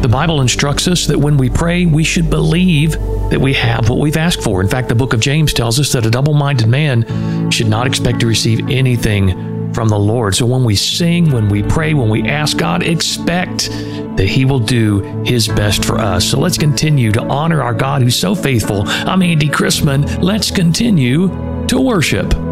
The Bible instructs us that when we pray, we should believe that we have what we've asked for. In fact, the book of James tells us that a double-minded man should not expect to receive anything from the Lord. So when we sing, when we pray, when we ask God, expect that He will do His best for us. So let's continue to honor our God who's so faithful. I'm Andy Chrisman. Let's continue to worship.